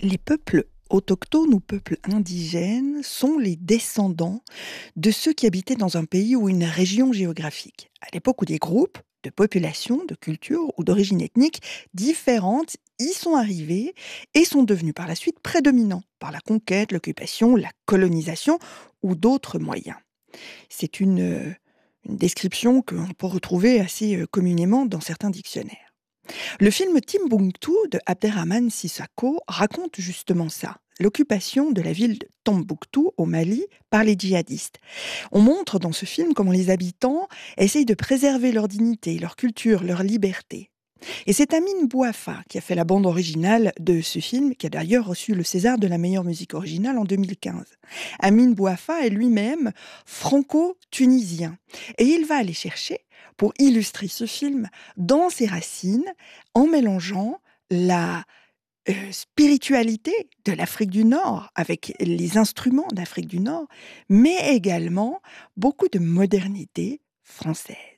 Les peuples autochtones ou peuples indigènes sont les descendants de ceux qui habitaient dans un pays ou une région géographique, à l'époque où des groupes de populations, de cultures ou d'origines ethniques différentes y sont arrivés et sont devenus par la suite prédominants par la conquête, l'occupation, la colonisation ou d'autres moyens. C'est une description qu'on peut retrouver assez communément dans certains dictionnaires. Le film Timbuktu de Abderrahmane Sissako raconte justement ça, l'occupation de la ville de Tombouctou au Mali par les djihadistes. On montre dans ce film comment les habitants essayent de préserver leur dignité, leur culture, leur liberté. Et c'est Amine Bouafa qui a fait la bande originale de ce film, qui a d'ailleurs reçu le César de la meilleure musique originale en 2015. Amine Bouafa est lui-même franco-tunisien. Et il va aller chercher, pour illustrer ce film, dans ses racines, en mélangeant la spiritualité de l'Afrique du Nord, avec les instruments d'Afrique du Nord, mais également beaucoup de modernité française.